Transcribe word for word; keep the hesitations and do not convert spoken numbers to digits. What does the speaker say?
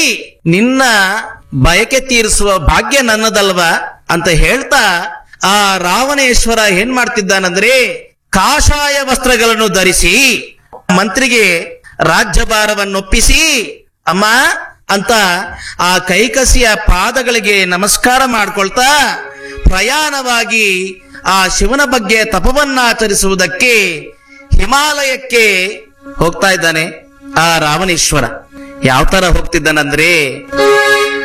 ನಿನ್ನ ಬಯಕೆ ತೀರಿಸುವ ಭಾಗ್ಯ ನನ್ನದಲ್ವಾ ಅಂತ ಹೇಳ್ತಾ ಆ ರಾವಣೇಶ್ವರ ಏನ್ ಮಾಡ್ತಿದ್ದಾನಂದ್ರೆ ಕಾಷಾಯ ವಸ್ತ್ರಗಳನ್ನು ಧರಿಸಿ ಮಂತ್ರಿಗೆ ರಾಜ್ಯಭಾರವನ್ನೊಪ್ಪಿಸಿ ಅಮ್ಮ ಅಂತ ಆ ಕೈಕಸಿಯ ಪಾದಗಳಿಗೆ ನಮಸ್ಕಾರ ಮಾಡ್ಕೊಳ್ತಾ ಪ್ರಯಾಣವಾಗಿ ಆ ಶಿವನ ಬಗ್ಗೆ ತಪವನ್ನಾಚರಿಸುವುದಕ್ಕೆ ಹಿಮಾಲಯಕ್ಕೆ ಹೋಗ್ತಾ ಇದ್ದಾನೆ ಆ ರಾವಣೇಶ್ವರ. ಯಾವ ತರ ಹೋಗ್ತಿದ್ದಾನಂದ್ರೆ